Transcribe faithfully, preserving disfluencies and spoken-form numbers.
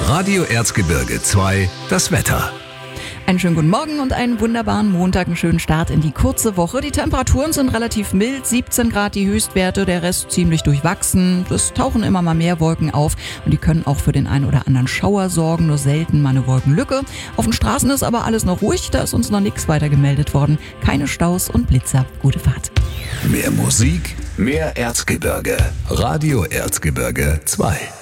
Radio Erzgebirge zwei, das Wetter. Einen schönen guten Morgen und einen wunderbaren Montag, einen schönen Start in die kurze Woche. Die Temperaturen sind relativ mild, siebzehn Grad die Höchstwerte, der Rest ziemlich durchwachsen. Es tauchen immer mal mehr Wolken auf und die können auch für den einen oder anderen Schauer sorgen, nur selten mal eine Wolkenlücke. Auf den Straßen ist aber alles noch ruhig, da ist uns noch nichts weiter gemeldet worden. Keine Staus und Blitzer. Gute Fahrt. Mehr Musik, mehr Erzgebirge. Radio Erzgebirge zwei.